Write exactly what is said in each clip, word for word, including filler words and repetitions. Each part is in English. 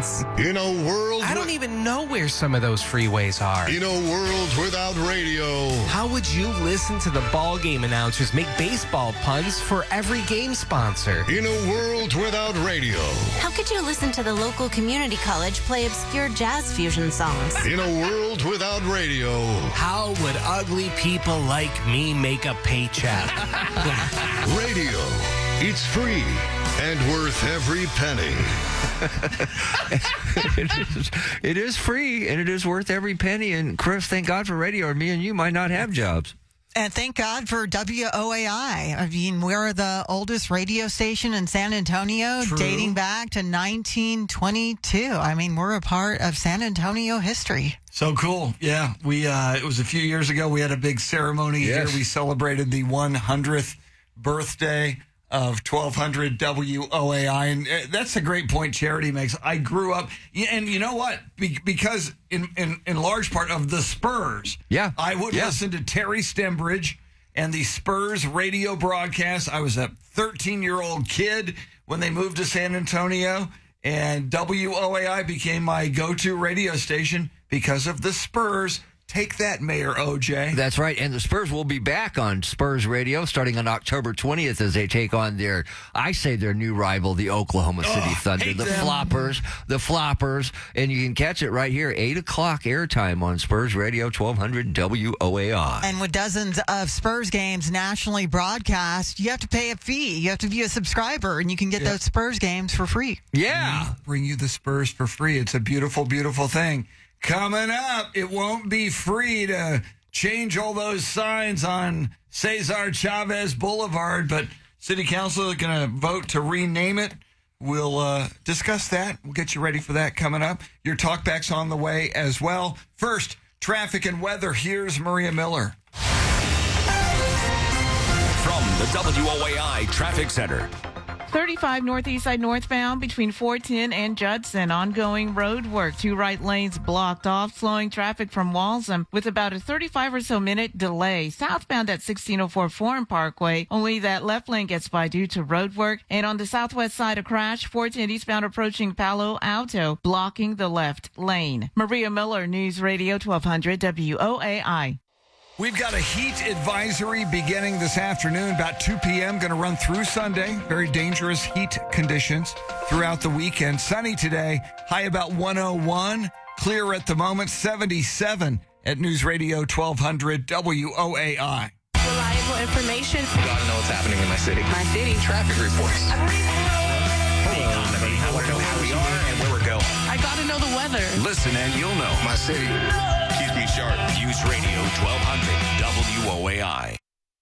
streets. In a world... I don't even know where some of those freeways are. In a world without radio. How would you listen to the ball game announcers make baseball puns for every game sponsor? In a world without radio. How could you listen to the local community college play obscure jazz fusion songs? In a world without radio. How would ugly people like me make a paycheck? Radio. It's free and worth every penny. it, is, it is free and it is worth every penny. And Chris, thank God for radio, or me and you might not have jobs. And thank God for W O A I. I mean, we're the oldest radio station in San Antonio, True. dating back to nineteen twenty-two. I mean, we're a part of San Antonio history. So cool. Yeah. We, uh, it was a few years ago. We had a big ceremony Yes. here. We celebrated the one hundredth birthday of twelve hundred W O A I. And uh, that's a great point Charity makes. I grew up, and you know what? Be- because in, in, in large part of the Spurs, Yeah. I would Yeah. listen to Terry Stembridge and the Spurs radio broadcast. I was a thirteen-year-old kid when they moved to San Antonio, and W O A I became my go-to radio station because of the Spurs. Take that, Mayor O J. That's right. And the Spurs will be back on Spurs Radio starting on October twentieth as they take on their, I say their new rival, the Oklahoma City Oh, Thunder. hate The them. floppers, the floppers. And you can catch it right here, eight o'clock airtime on Spurs Radio, twelve hundred W O A I. And with dozens of Spurs games nationally broadcast, you have to pay a fee. You have to be a subscriber, and you can get Yeah. those Spurs games for free. Yeah. Bring you the Spurs for free. It's a beautiful, beautiful thing. Coming up, it won't be free to change all those signs on Cesar Chavez Boulevard, but City Council is going to vote to rename it. We'll uh, discuss that. We'll get you ready for that coming up. Your talkback's on the way as well. First, traffic and weather. Here's Maria Miller. From the W O A I Traffic Center. thirty-five Northeast Side northbound between four ten and Judson. Ongoing road work. Two right lanes blocked off, slowing traffic from Walsham with about a thirty-five or so minute delay. Southbound at sixteen oh four Foreign Parkway, only that left lane gets by due to road work. And on the southwest side, a crash. four ten eastbound approaching Palo Alto, blocking the left lane. Maria Miller, News Radio twelve hundred W O A I. We've got a heat advisory beginning this afternoon, about two p.m., going to run through Sunday. Very dangerous heat conditions throughout the weekend. Sunny today, high about one oh one. Clear at the moment, seventy-seven at News Radio twelve hundred W O A I. Reliable information. Gotta know what's happening in my city. My city. Traffic reports. The economy. I want to know how we are and where we're going. I gotta know the weather. Listen and you'll know. My city keeps me sharp. News Radio twelve hundred W O A I.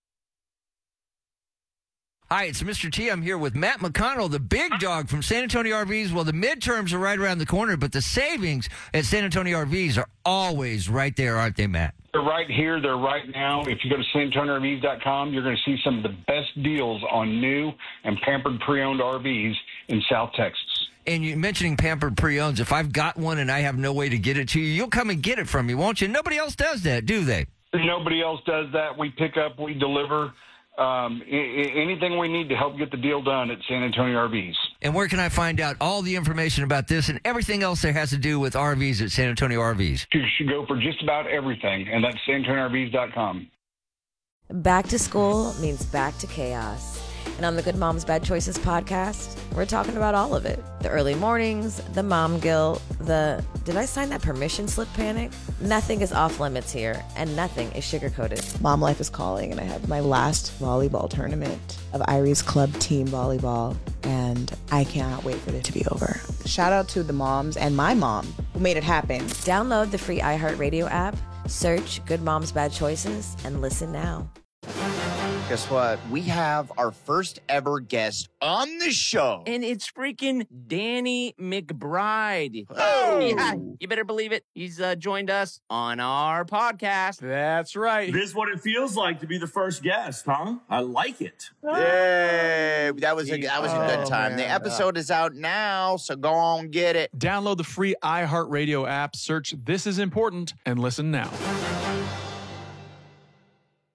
Hi, it's Mister T. I'm here with Matt McConnell, the big dog from San Antonio R Vs. Well, the midterms are right around the corner, but the savings at San Antonio R Vs are always right there, aren't they, Matt? They're right here. They're right now. If you go to San Antonio R Vs dot com, you're going to see some of the best deals on new and pampered pre-owned R Vs in South Texas. And you mentioning pampered pre-owns, if I've got one and I have no way to get it to you, you'll come and get it from me, won't you? Nobody else does that, do they? Nobody else does that. We pick up, we deliver. Um, I- I- anything we need to help get the deal done at San Antonio R Vs. And where can I find out all the information about this and everything else that has to do with R Vs at San Antonio R Vs? You should go for just about everything, and that's San Antonio R Vs dot com. Back to school means back to chaos. And on the Good Moms Bad Choices podcast, we're talking about all of it. The early mornings, the mom guilt, the did I sign that permission slip panic? Nothing is off limits here, and nothing is sugar-coated. Mom life is calling, and I have my last volleyball tournament of Irie's Club team volleyball, and I cannot wait for it to be over. Shout out to the moms and my mom who made it happen. Download the free iHeartRadio app, search Good Moms Bad Choices, and listen now. Guess what? We have our first ever guest on the show. And it's freaking Danny McBride. Oh! Yeah, you better believe it. He's uh, joined us on our podcast. That's right. This is what it feels like to be the first guest, huh? I like it. Yay! That was a that was a good Oh, time. The man. episode is out now, so go on get it. Download the free iHeartRadio app, search This Is Important, and listen now.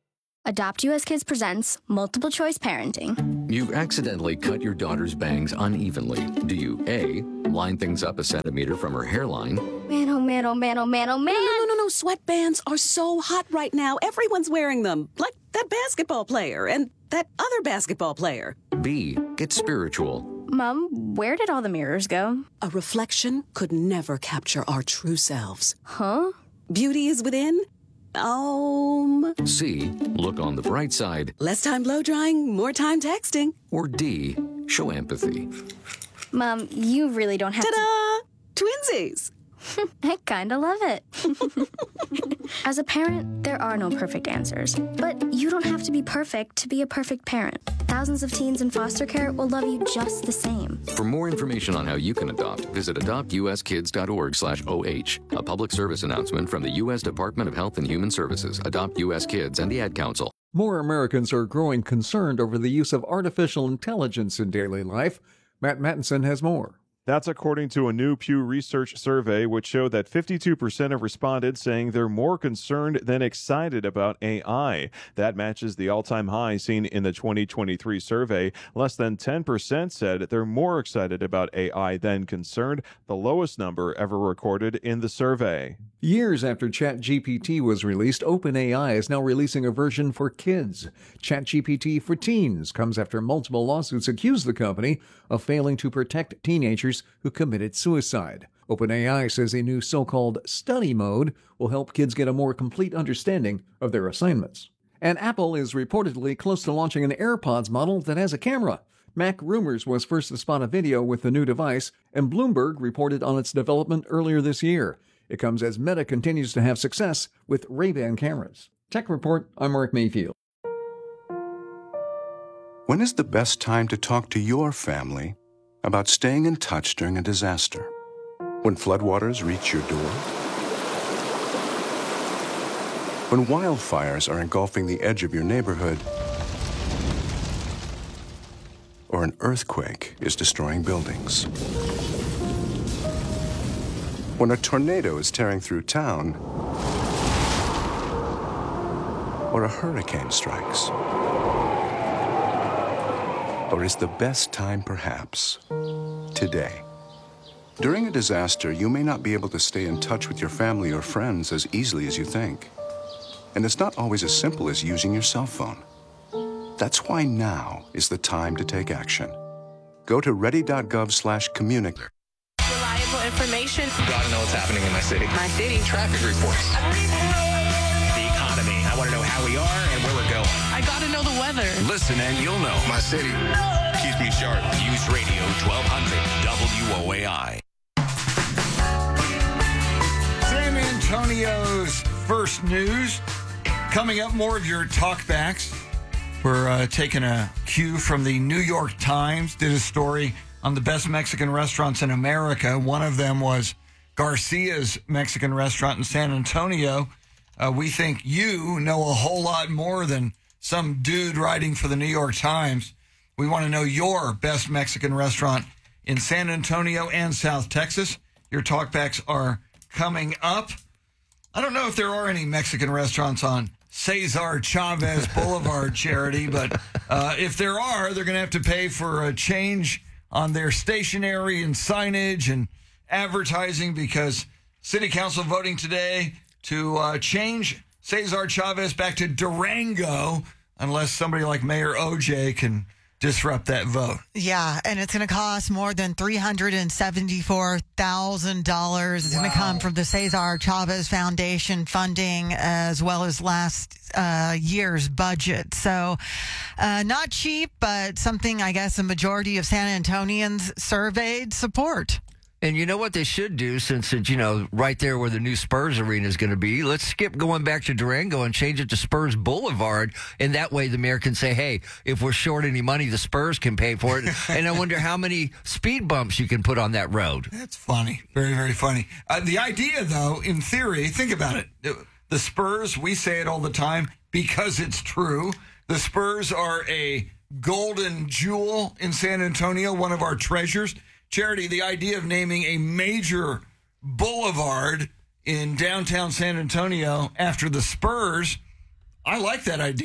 Adopt U S Kids presents Multiple Choice Parenting. You've accidentally cut your daughter's bangs unevenly. Do you A, line things up a centimeter from her hairline? Man, oh man, oh man, oh man, oh man. No, no, no, no. Sweatbands are so hot right now. Everyone's wearing them. Like that basketball player and that other basketball player. B, get spiritual. Mom, where did all the mirrors go? A reflection could never capture our true selves. Huh? Beauty is within. Um. C, look on the bright side. Less time blow drying, more time texting. Or D, show empathy. Mom, you really don't have Ta-da! To... Twinsies. I kinda love it. As a parent, there are no perfect answers. But you don't have to be perfect to be a perfect parent. Thousands of teens in foster care will love you just the same. For more information on how you can adopt, visit adopt u s kids dot org slash O H. A public service announcement from the U S Department of Health and Human Services, Adopt U S Kids, and the Ad Council. More Americans are growing concerned over the use of artificial intelligence in daily life. Matt Mattinson has more. That's according to a new Pew Research survey, which showed that fifty-two percent of respondents saying they're more concerned than excited about A I. That matches the all-time high seen in the twenty twenty-three survey. Less than ten percent said they're more excited about A I than concerned, the lowest number ever recorded in the survey. Years after ChatGPT was released, OpenAI is now releasing a version for kids. ChatGPT for Teens comes after multiple lawsuits accuse the company of failing to protect teenagers who committed suicide. OpenAI says a new so-called study mode will help kids get a more complete understanding of their assignments. And Apple is reportedly close to launching an AirPods model that has a camera. Mac Rumors was first to spot a video with the new device, and Bloomberg reported on its development earlier this year. It comes as Meta continues to have success with Ray-Ban cameras. Tech Report, I'm Mark Mayfield. When is the best time to talk to your family about staying in touch during a disaster? When floodwaters reach your door? When wildfires are engulfing the edge of your neighborhood? Or an earthquake is destroying buildings? When a tornado is tearing through town? Or a hurricane strikes? Or is the best time perhaps today? During a disaster, you may not be able to stay in touch with your family or friends as easily as you think. And it's not always as simple as using your cell phone. That's why now is the time to take action. Go to ready.gov slash communicate. Reliable information. Gotta know what's happening in my city. My city. Traffic reports. The economy. I want to know how we are and where we're going. I gotta know the weather. Listen and you'll know. My city keeps me sharp. News Radio twelve hundred W O A I. San Antonio's first news. Coming up, more of your talkbacks. We're uh, taking a cue from the New York Times. Did a story on the best Mexican restaurants in America. One of them was Garcia's Mexican restaurant in San Antonio. Uh, we think you know a whole lot more than some dude writing for the New York Times. We want to know your best Mexican restaurant in San Antonio and South Texas. Your talkbacks are coming up. I don't know if there are any Mexican restaurants on Cesar Chavez Boulevard, Charity, but uh, if there are, they're going to have to pay for a change on their stationery and signage and advertising because City Council voting today to uh, change Cesar Chavez back to Durango unless somebody like Mayor O J can disrupt that vote. Yeah, and it's going to cost more than three hundred seventy-four thousand dollars. It's wow. going to come from the Cesar Chavez Foundation funding as well as last uh, year's budget. So uh, not cheap, but something I guess a majority of San Antonians surveyed support. And you know what they should do, since it's, you know, right there where the new Spurs arena is going to be? Let's skip going back to Durango and change it to Spurs Boulevard. And that way the mayor can say, hey, if we're short any money, the Spurs can pay for it. And I wonder how many speed bumps you can put on that road. That's funny. Very, very funny. Uh, the idea, though, in theory, think about it. The Spurs, we say it all the time because it's true. The Spurs are a golden jewel in San Antonio, one of our treasures. Charity, the idea of naming a major boulevard in downtown San Antonio after the Spurs, I like that idea.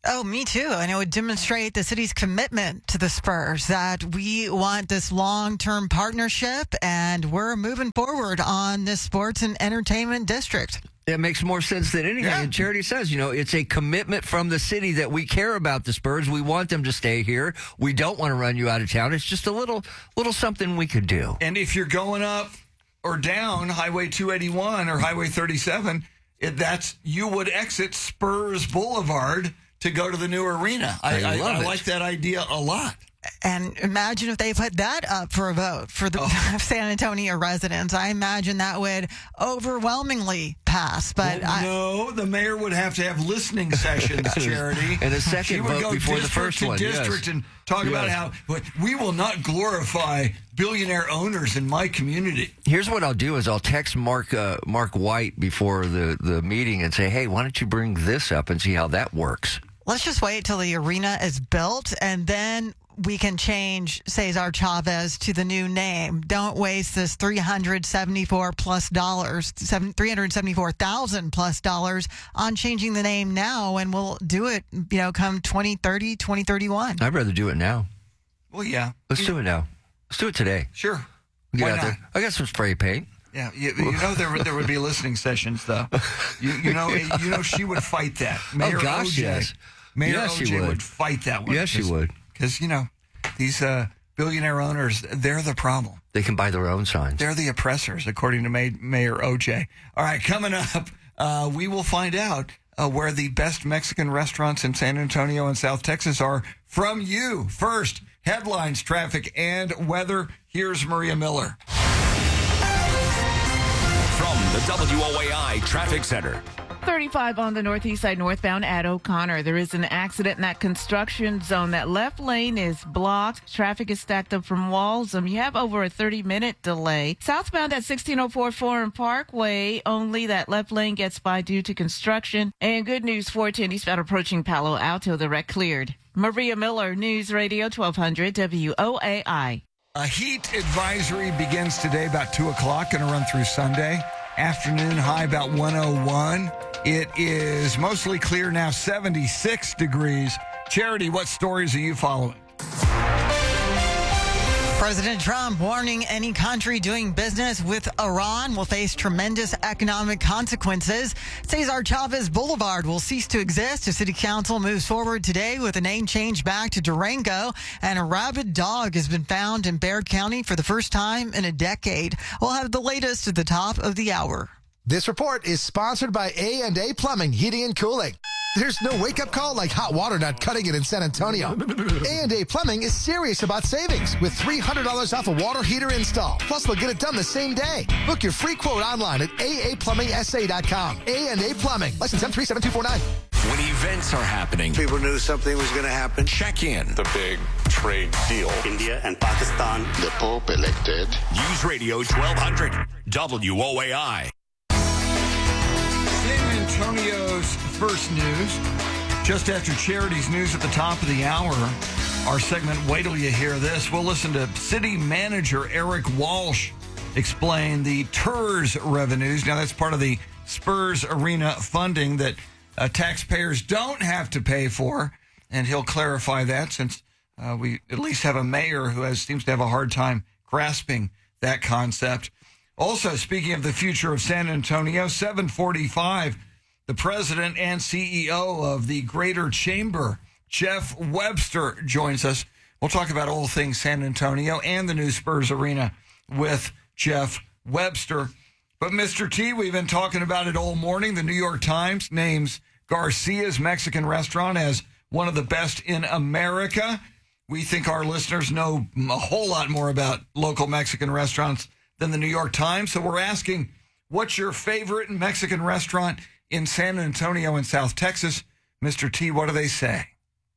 Oh, me too. And it would demonstrate the city's commitment to the Spurs, that we want this long-term partnership and we're moving forward on this sports and entertainment district. It makes more sense than anything. Yeah. And Charity says, you know, it's a commitment from the city that we care about the Spurs. We want them to stay here. We don't want to run you out of town. It's just a little, little something we could do. And if you're going up or down Highway two eighty-one or Highway thirty-seven, it, that's you would exit Spurs Boulevard to go to the new arena. I, I I, love I it. like that idea a lot. And imagine if they put that up for a vote for the Oh. San Antonio residents. I imagine that would overwhelmingly pass. But Well, I, no, the mayor would have to have listening sessions, Charity. And a second she would vote go before the district first to one, yes. district and talk about Yes. how but we will not glorify billionaire owners in my community. Here's what I'll do is I'll text Mark uh, Mark White before the, the meeting and say, hey, why don't you bring this up and see how that works? let's just wait till the arena is built and then we can change Cesar Chavez to the new name. Don't waste this three hundred seventy-four plus dollars, three hundred seventy-four thousand plus dollars on changing the name now, and we'll do it, you know, come twenty thirty, twenty thirty-one. I'd rather do it now. Well, yeah. Let's do it now. Let's do it today. Sure. Get Why out not? there. I got some spray paint. Yeah, you, you know there would- there would be listening sessions though. You, you know you know she would fight that. Mayor oh gosh, O J, yes. Mayor yes, O J she would. would fight that one. Yes, she would. Because you know these uh, billionaire owners, they're the problem. They can buy their own signs. They're the oppressors, according to May- Mayor O J. All right, coming up, uh, we will find out uh, where the best Mexican restaurants in San Antonio and South Texas are from you. First, headlines, traffic, and weather. Here's Maria Miller. From the W O A I Traffic Center. thirty-five on the northeast side northbound at O'Connor. There is an accident in that construction zone. That left lane is blocked. Traffic is stacked up from Walsham. You have over a thirty minute delay. Southbound at sixteen oh four Foreign Parkway, only that left lane gets by due to construction. And good news, four ten eastbound approaching Palo Alto. The wreck cleared. Maria Miller, News Radio twelve hundred W O A I. A heat advisory begins today about two o'clock, going to run through Sunday. Afternoon high about one oh one. It is mostly clear now, seventy-six degrees. Charity, what stories are you following? President Trump warning any country doing business with Iran will face tremendous economic consequences. Cesar Chavez Boulevard will cease to exist. The city council moves forward today with a name change back to Durango, and a rabid dog has been found in Bexar County for the first time in a decade. We'll have the latest at the top of the hour. This report is sponsored by A and A Plumbing, Heating and Cooling. There's no wake-up call like hot water not cutting it in San Antonio. A and A Plumbing is serious about savings with three hundred dollars off a water heater install. Plus, they'll get it done the same day. Book your free quote online at A A plumbing S A dot com. A and A Plumbing, license M three seven two four nine. When events are happening, people knew something was going to happen. Check in. The big trade deal. India and Pakistan. The Pope elected. News Radio twelve hundred W O A I. San Antonio's first news, just after Charity's news at the top of the hour. Our segment, Wait Till You Hear This. We'll listen to City Manager Eric Walsh explain the T E R S revenues. Now, that's part of the Spurs Arena funding that uh, taxpayers don't have to pay for, and he'll clarify that since uh, we at least have a mayor who has seems to have a hard time grasping that concept. Also, speaking of the future of San Antonio, seven forty-five, the president and C E O of the Greater Chamber, Jeff Webster, joins us. We'll talk about all things San Antonio and the new Spurs Arena with Jeff Webster. But Mister T, we've been talking about it all morning. The New York Times names Garcia's Mexican restaurant as one of the best in America. We think our listeners know a whole lot more about local Mexican restaurants than the New York Times. So we're asking, what's your favorite Mexican restaurant in San Antonio and South Texas? Mister T, what do they say?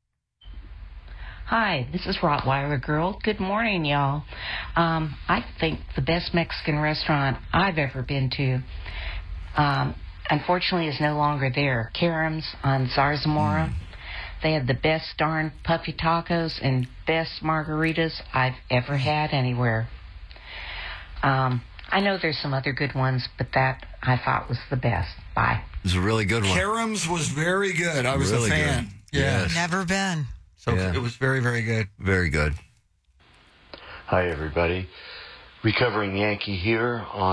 Hi, this is Rottweiler Girl. Good morning, y'all. Um, I think the best Mexican restaurant I've ever been to, um, unfortunately, is no longer there. Karam's on Zarzamora. Mm. They have the best darn puffy tacos and best margaritas I've ever had anywhere. Um, I know there's some other good ones, but that I thought was the best. Bye. It was a really good one. Karam's was very good. I was Really a fan. good. Yeah. Yes. Never been. So Yeah. it was very, very good. Very good. Hi, everybody. Recovering Yankee here on